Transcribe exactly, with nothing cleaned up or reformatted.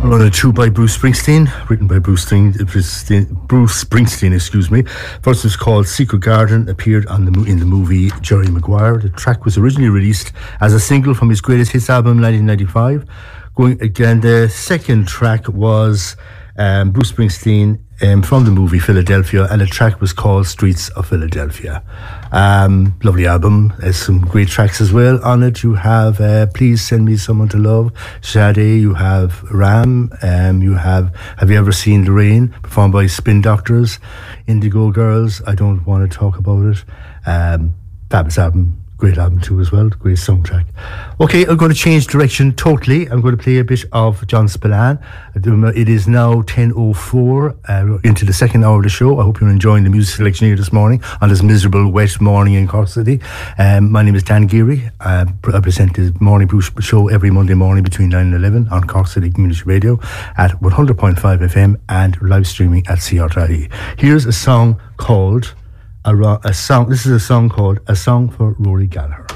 Runner two by Bruce Springsteen, written by Bruce Springsteen, Bruce Springsteen, excuse me. First was called Secret Garden, appeared on the in the movie Jerry Maguire. The track was originally released as a single from his greatest hits album, nineteen ninety-five. Going again, the second track was um, Bruce Springsteen um, from the movie Philadelphia, and the track was called Streets of Philadelphia. Um, lovely album. There's some great tracks as well on it. You have uh, Please Send Me Someone to Love, Sade. You have Ram. Um, you have Have You Ever Seen the Rain, performed by Spin Doctors. Indigo Girls, I Don't Want to Talk About It. Um, fabulous album. Great album too as well, great soundtrack. Okay, I'm going to change direction totally. I'm going to play a bit of John Spillane. It is now ten oh four, uh, into the second hour of the show. I hope you're enjoying the music selection here this morning on this miserable, wet morning in Cork City. Um, my name is Dan Geary. Uh, I present the Morning Brew show every Monday morning between nine and eleven on Cork City Community Radio at one hundred point five F M and live streaming at C R T I E. Here's a song called... A, a song. This is a song called A Song for Rory Gallagher.